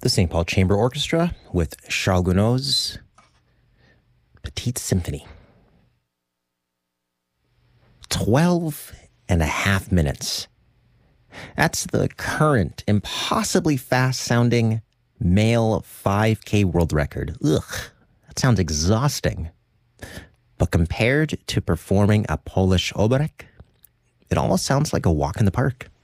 the St. Paul Chamber Orchestra with Charles Gounod's Petite Symphony. 12 and a half minutes. That's the current, impossibly fast-sounding male 5K world record. Ugh, that sounds exhausting. But compared to performing a Polish oberek, it almost sounds like a walk in the park.